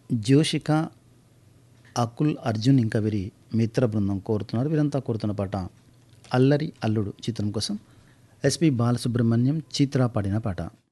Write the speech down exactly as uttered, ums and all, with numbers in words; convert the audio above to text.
జోషిక, అకుల్ అర్జున్ ఇంకా వీరి మిత్ర బృందం కోరుతున్నారు. వీరంతా కోరుతున్న పాట అల్లరి అల్లుడు చిత్రం కోసం ఎస్పి బాలసుబ్రహ్మణ్యం, చిత్ర పాడిన పాట.